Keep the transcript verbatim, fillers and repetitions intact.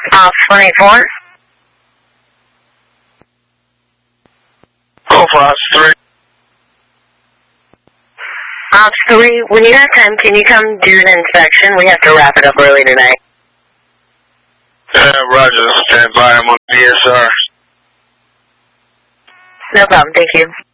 Ops one eight four. Go for Ops three. Ops three, when you have time, can you come do an inspection? We have to wrap it up early tonight. Yeah, roger. Stand by. I'm on D S R. No problem. Thank you.